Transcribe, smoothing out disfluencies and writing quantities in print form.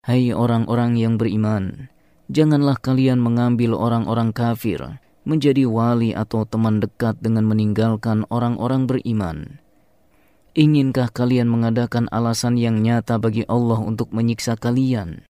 Hai orang-orang yang beriman, janganlah kalian mengambil orang-orang kafir menjadi wali atau teman dekat dengan meninggalkan orang-orang beriman. Inginkah kalian mengadakan alasan yang nyata bagi Allah untuk menyiksa kalian?